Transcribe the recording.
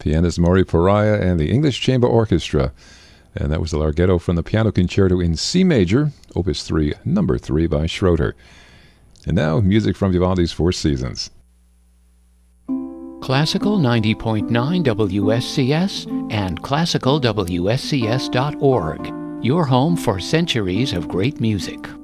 pianist Maury Pariah and the English Chamber Orchestra. And that was the Larghetto from the Piano Concerto in C major, Opus 3, number 3 by Schroeder. And now, music from Vivaldi's Four Seasons. Classical 90.9 WSCS and classicalwscs.org. Your home for centuries of great music.